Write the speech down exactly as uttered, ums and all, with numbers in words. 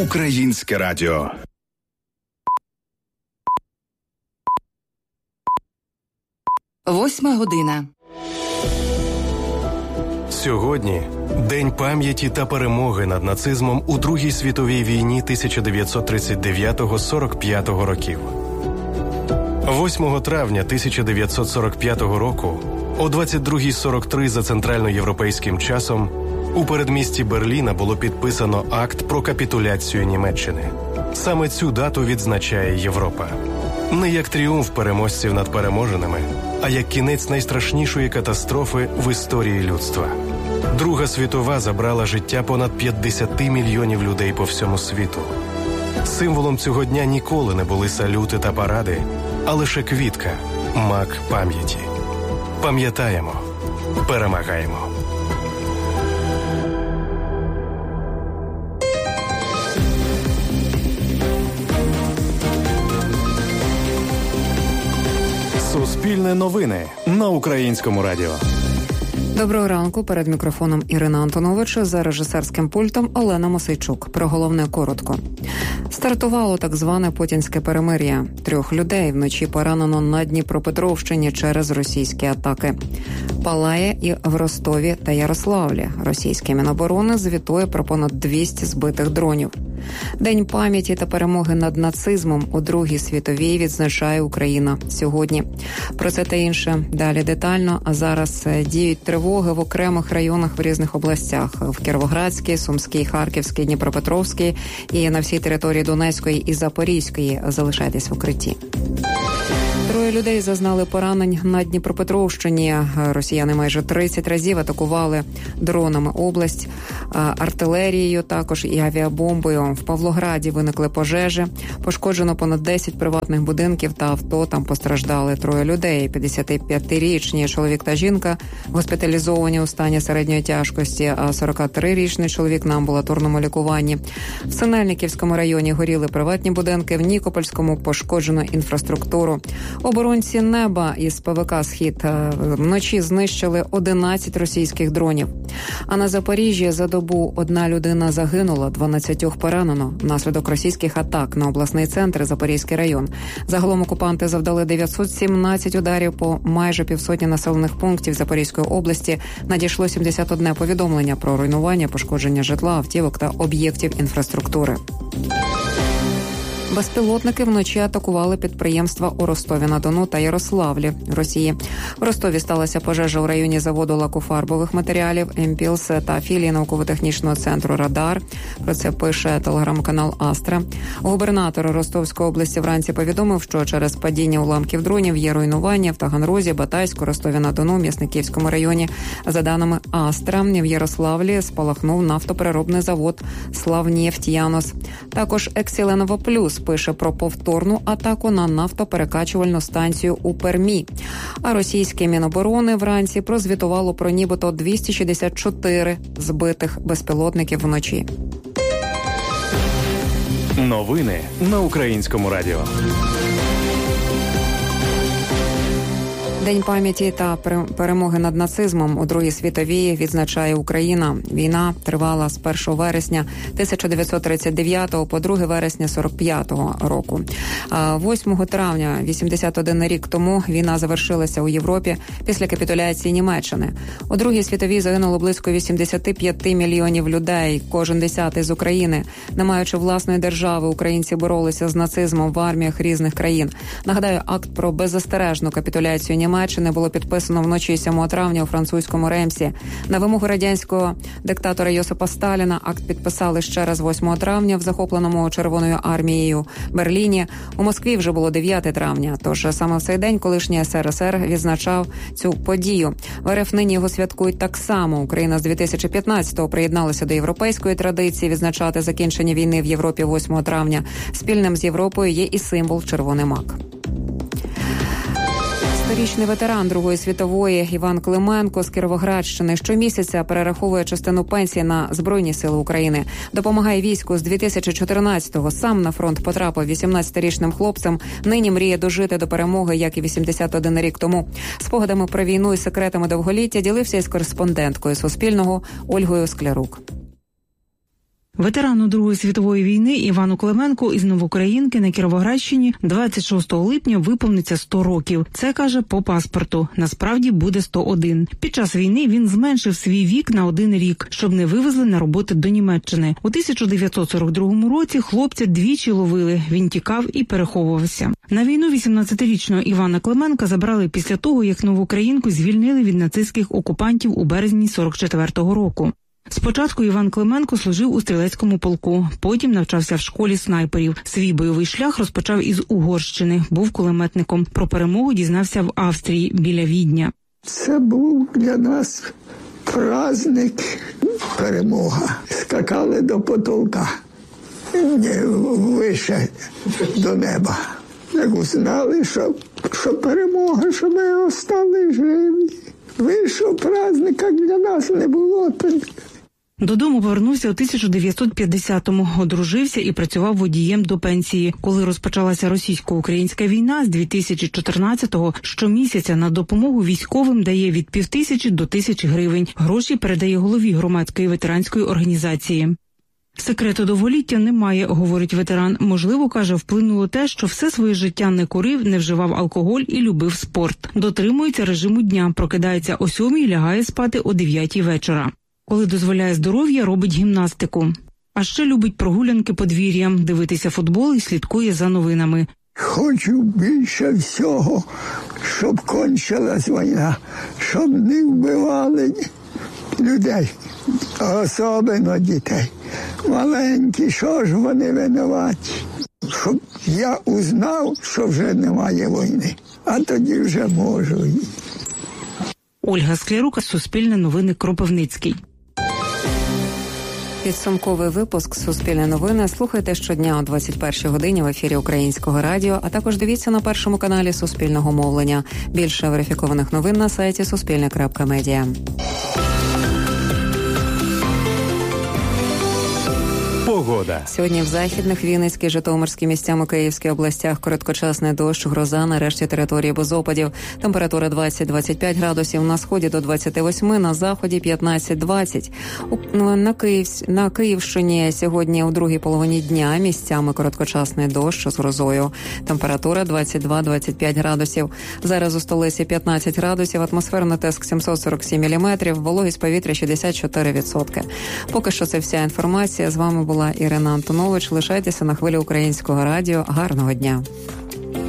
Українське радіо. Восьма година. Сьогодні День пам'яті та перемоги над нацизмом у Другій світовій війні тисяча дев'ятсот тридцять дев'ятого - сорок п'ятого років. восьмого травня тисяча дев'ятсот сорок п'ятого року о двадцять друга сорок три за центральноєвропейським часом у передмісті Берліна було підписано акт про капітуляцію Німеччини. Саме цю дату відзначає Європа. Не як тріумф переможців над переможеними, а як кінець найстрашнішої катастрофи в історії людства. Друга світова забрала життя понад п'ятдесят мільйонів людей по всьому світу. Символом цього дня ніколи не були салюти та паради, а лише квітка – мак пам'яті. Пам'ятаємо, перемагаємо. Суспільне новини на Українському радіо. Доброго ранку. Перед мікрофоном Ірина Антонович, за режисерським пультом Олена Мосейчук. Про головне коротко. Стартувало так зване путінське перемир'я. Трьох людей вночі поранено на Дніпропетровщині через російські атаки. Палає і в Ростові та Ярославлі. Російське Міноборони звітує про понад двісті збитих дронів. День пам'яті та перемоги над нацизмом у Другій світовій відзначає Україна сьогодні. Про це та інше далі детально. А зараз діють тривоги в окремих районах в різних областях. В Кіровоградській, Сумській, Харківській, Дніпропетровській і на всій території Донецької і Запорізької. Залишайтесь в укритті. Троє людей зазнали поранень на Дніпропетровщині. Росіяни майже тридцять разів атакували дронами область, артилерією також і авіабомбою. В Павлограді виникли пожежі. Пошкоджено понад десять приватних будинків та авто. Там постраждали троє людей. п'ятдесятип'ятирічні чоловік та жінка госпіталізовані у стані середньої тяжкості, а сорокатрирічний чоловік на амбулаторному лікуванні. В Синельниківському районі горіли приватні будинки, в Нікопольському пошкоджено інфраструктуру. Оборонці неба із ПВК «Схід» вночі знищили одинадцять російських дронів. А на Запоріжжі за добу одна людина загинула, дванадцятьох поранено внаслідок російських атак на обласний центр і Запорізький район. Загалом окупанти завдали дев'ятсот сімнадцять ударів по майже півсотні населених пунктів Запорізької області. Надійшло сімдесят одне повідомлення про руйнування, пошкодження житла, автівок та об'єктів інфраструктури. Безпілотники вночі атакували підприємства у Ростові-на-Дону та Ярославлі, Росії. В Ростові сталася пожежа у районі заводу лакофарбових матеріалів «Емпілс» та філії науково-технічного центру «Радар». Про це пише телеграм-канал «Астра». Губернатор Ростовської області вранці повідомив, що через падіння уламків дронів є руйнування в Таганрозі, Батайську, Ростові-на-Дону, М'ясниківському районі. За даними «Астра», в Ярославлі спалахнув нафтопереробний завод «Славнефтьянос». Також «Екселеново Плюс» пише про повторну атаку на нафтоперекачувальну станцію у Пермі. А російське Міноборони вранці прозвітувало про нібито двісті шістдесят чотири збитих безпілотників вночі. Новини на Українському радіо. День пам'яті та перемоги над нацизмом у Другій світовій відзначає Україна. Війна тривала з першого вересня тисяча дев'ятсот тридцять дев'ятого по друге вересня сорок п'ятого року. восьмого травня вісімдесят один рік тому війна завершилася у Європі після капітуляції Німеччини. У Другій світовій загинуло близько вісімдесят п'ять мільйонів людей, кожен десятий з України. Не маючи власної держави, українці боролися з нацизмом в арміях різних країн. Нагадаю, акт про беззастережну капітуляцію Німеччини Німеччини було підписано вночі сьомого травня у французькому Ремсі. На вимогу радянського диктатора Йосипа Сталіна акт підписали ще раз восьмого травня в захопленому Червоною армією Берліні. У Москві вже було дев'яте травня, тож саме в цей день колишній ес ер ес ер відзначав цю подію. В РФ нині його святкують так само. Україна з дві тисячі п'ятнадцятого приєдналася до європейської традиції відзначати закінчення війни в Європі восьмого травня. Спільним з Європою є і символ червоний мак. Сторічний ветеран Другої світової Іван Клименко з Кіровоградщини щомісяця перераховує частину пенсії на Збройні сили України. Допомагає війську з дві тисячі чотирнадцятого. Сам на фронт потрапив вісімнадцятирічним хлопцем. Нині мріє дожити до перемоги, як і вісімдесят один рік тому. Спогадами про війну і секретами довголіття ділився із кореспонденткою Суспільного Ольгою Склярук. Ветерану Другої світової війни Івану Клименку із Новоукраїнки на Кіровоградщині двадцять шостого липня виповниться сто років. Це, каже, по паспорту. Насправді буде сто один. Під час війни він зменшив свій вік на один рік, щоб не вивезли на роботи до Німеччини. У тисяча дев'ятсот сорок другому році хлопця двічі ловили. Він тікав і переховувався. На війну вісімнадцятирічного Івана Клименка забрали після того, як Новоукраїнку звільнили від нацистських окупантів у березні сорок четвертого року. Спочатку Іван Клименко служив у стрілецькому полку, потім навчався в школі снайперів. Свій бойовий шлях розпочав із Угорщини, був кулеметником. Про перемогу дізнався в Австрії, біля Відня. Це був для нас праздник, перемога. Скакали до потолка, вище до неба. Як узнали, що, що перемога, що ми остали живі. Вийшов праздник, як для нас не було. Додому повернувся у тисяча дев'ятсот п'ятдесятому, одружився і працював водієм до пенсії. Коли розпочалася російсько-українська війна з дві тисячі чотирнадцятого, щомісяця на допомогу військовим дає від півтисячі до тисячі гривень. Гроші передає голові громадської ветеранської організації. Секрету довголіття немає, говорить ветеран. Можливо, каже, вплинуло те, що все своє життя не курив, не вживав алкоголь і любив спорт. Дотримується режиму дня, прокидається о сьомій, лягає спати о дев'ятій вечора. Коли дозволяє здоров'я, робить гімнастику. А ще любить прогулянки подвір'ям, дивитися футбол і слідкує за новинами. Хочу більше всього, щоб кончилась війна, щоб не вбивали людей, особливо дітей. Маленькі, що ж вони винуваті? Щоб я узнав, що вже немає війни, а тоді вже можу. Ольга Склярук, Суспільне новини, Кропивницький. Підсумковий випуск «Суспільне новини» слухайте щодня о двадцять першій годині в ефірі Українського радіо, а також дивіться на першому каналі Суспільного мовлення. Більше верифікованих новин на сайті суспільне крапка медіа. Погода. Сьогодні в західних, Вінницькій, Житомирській, місцями Київській областях короткочасний дощ, гроза, на решті території без опадів. Температура двадцять - двадцять п'ять градусів, на сході до двадцяти восьми, на заході п'ятнадцять - двадцять. На, Київ, на Київщині сьогодні у другій половині дня місцями короткочасний дощ з грозою. Температура двадцять два - двадцять п'ять градусів. Зараз у столиці п'ятнадцять градусів, атмосферний тиск сімсот сорок сім міліметрів, вологість повітря шістдесят чотири відсотки. Поки що це вся інформація. З вами була Ірина Антонович. Лишайтеся на хвилі Українського радіо. Гарного дня.